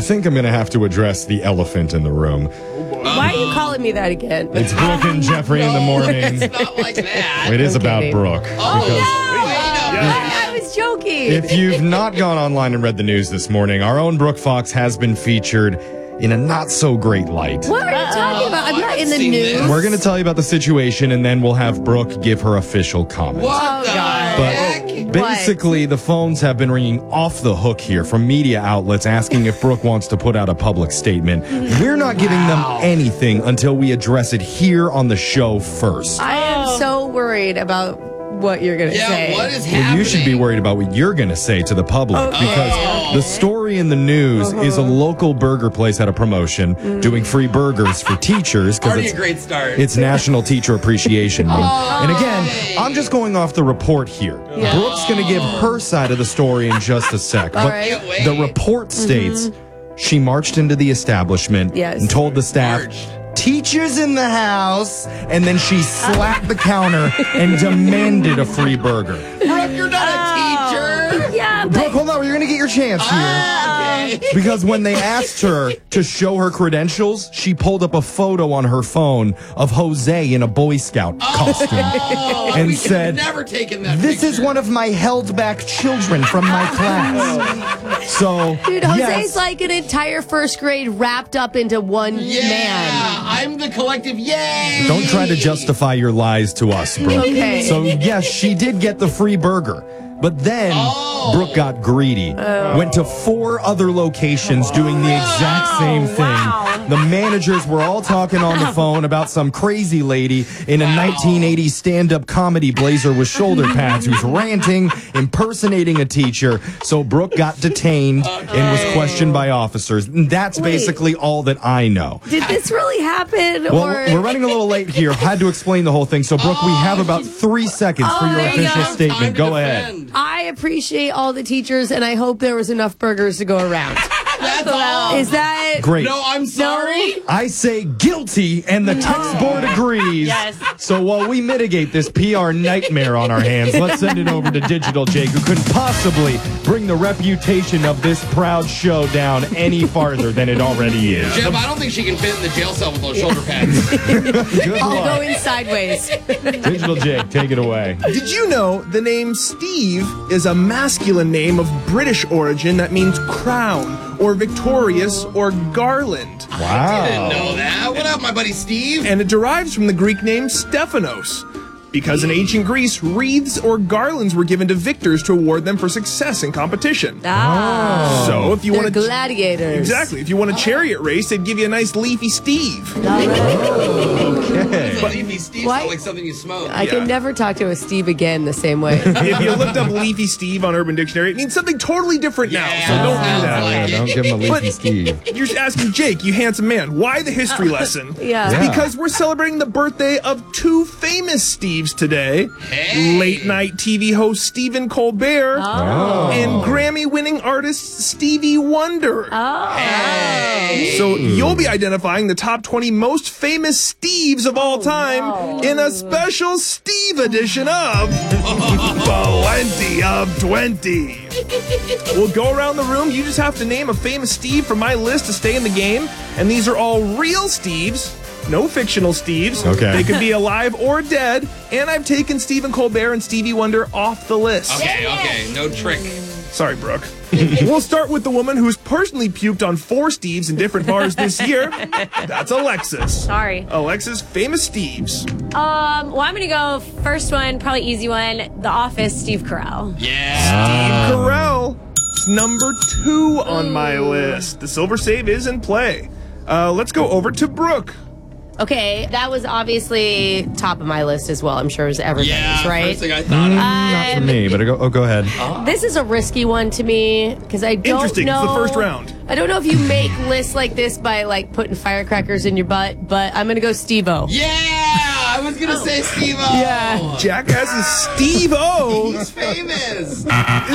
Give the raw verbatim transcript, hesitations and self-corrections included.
I think I'm going to have to address the elephant in the room. Why are you calling me that again? It's Brooke and Jeffrey no, in the morning. It's not like that. It is I'm about kidding. Brooke. Oh, because I, I was joking. if you've not gone online and read the news this morning, our own Brooke Fox has been featured in a not-so-great light. What are you talking about? I'm I not in the haven't seen news. this. We're going to tell you about the situation, and then we'll have Brooke give her official comments. What the God. heck? But basically, the phones have been ringing off the hook here from media outlets asking if Brooke wants to put out a public statement. We're not giving them anything until we address it here on the show first. I am so worried about what you're going to Yeah, say. what is Well, happening? you should be worried about what you're going to say to the public Okay. because the story in the news is a local burger place had a promotion doing free burgers for teachers because Already it's a great start. It's National Teacher Appreciation Month. And again, I'm just going off the report here. Yeah. Brooke's going to give her side of the story in just a sec. All but right. Can't wait. the report states she marched into the establishment Yes. and told the staff, Marched. teachers in the house, and then she slapped the counter and demanded a free burger. Brooke, you're not a teacher. Yeah, but Brooke, hold on, you're going to get your chance here. Ah, okay. Because when they asked her to show her credentials, she pulled up a photo on her phone of Jose in a Boy Scout costume. Oh, And we said, could have never taken that This is picture. one of my held back children from my class. So, dude, Jose's yes, like an entire first grade wrapped up into one Yeah, man. I'm the collective. Yay! don't try to justify your lies to us, Brooke. Okay. So, yes, she did get the free burger. But then Oh. Brooke got greedy, went to four other locations doing the exact same thing. wow. The managers were all talking on the phone about some crazy lady in a nineteen eighties stand-up comedy blazer with shoulder pads who's ranting, impersonating a teacher. So Brooke got detained and was questioned by officers. And that's Wait. basically all that I know. Did this really happen? Well, or we're running a little late here. Had to explain the whole thing. So, Brooke, we have about three seconds for Oh, your there you official go. Time statement. to Go ahead. defend. I appreciate all the teachers, and I hope there was enough burgers to go around. That's all. Is that Great. No, I'm sorry. I say guilty, and the text board agrees. Yes. So while we mitigate this P R nightmare on our hands, let's send it over to Digital Jake, who couldn't possibly bring the reputation of this proud show down any farther than it already is. Jeb, I don't think she can fit in the jail cell with those shoulder pads. Good I'll luck. go in sideways? Digital Jake, take it away. Did you know the name Steve is a masculine name of British origin that means crown or victorious or garland? Wow. Didn't know that. What up, my buddy Steve? And it derives from the Greek name Stephanos. Because in ancient Greece, wreaths or garlands were given to victors to award them for success in competition. Ah, So if you they're want to gladiators. Exactly. If you want a chariot race, they'd give you a nice leafy Steve. Okay. But leafy Steve Why- sounds like something you smoke. I can never talk to a Steve again the same way. If you looked up leafy Steve on Urban Dictionary, it means something totally different now. So don't do sounds that. like Yeah, it. don't give him a leafy But- Steve. You're asking Jake, you handsome man, why the history lesson? Yeah. Yeah. Because we're celebrating the birthday of two famous Steves today. Hey. Late night T V host Stephen Colbert Oh. and Grammy-winning artist Stevie Wonder. Hey. So you'll be identifying the top twenty most famous Steves of all time in a special Steve edition of Plenty of twenty. We'll go around the room. You just have to name a famous Steve from my list to stay in the game. And these are all real Steves, no fictional Steves. Okay. They could be alive or dead. And I've taken Stephen Colbert and Stevie Wonder off the list. Okay, okay, no trick. Sorry, Brooke. We'll start with the woman who's personally puked on four Steves in different bars this year. That's Alexis. Sorry. Alexis, famous Steves. Um, well, I'm going to go first one, probably easy one. The Office, Steve Carell. Yeah. Steve Carell, number two on my list. The silver save is in play. Uh, let's go over to Brooke. Okay, that was obviously top of my list as well. I'm sure it was everybody's, Yeah, right? first thing I thought of. Not for me, but go, oh, go ahead. This is a risky one to me because I don't Interesting, know. it's the first round. I don't know if you make lists like this by like putting firecrackers in your butt, but I'm gonna go Steve-O. Yeah, I was gonna say Steve-O. Yeah. Jackass's Steve-O He's famous.